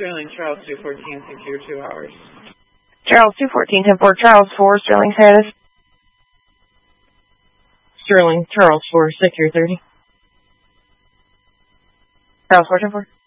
Sterling, Charles 214, secure 2 hours. Charles 214, 10-4, Charles 4, Sterling status. Sterling, Charles 4, secure 30. Charles 4, 10-4.